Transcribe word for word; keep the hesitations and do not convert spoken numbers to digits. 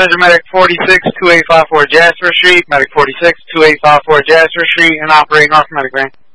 Passenger Medic forty-six, two eight five four Jasper Street, Medic forty-six, two eight five four Jasper Street, and operating off Medic van.